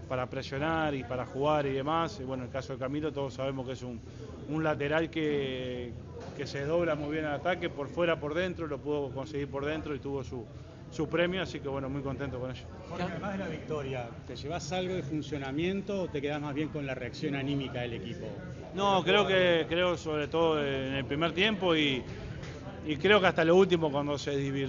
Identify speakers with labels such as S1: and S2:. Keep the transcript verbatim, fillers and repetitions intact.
S1: para presionar y para jugar y demás. Y bueno, en el caso de Camilo todos sabemos que es un, un lateral que, que se dobla muy bien al ataque, por fuera, por dentro, lo pudo conseguir por dentro y tuvo su, su premio, así que bueno, muy contento con ello.
S2: Jorge, además de la victoria, ¿te llevas algo de funcionamiento o te quedás más bien con la reacción anímica del equipo?
S1: No, creo que creo sobre todo en el primer tiempo y, y creo que hasta lo último cuando se divirtió.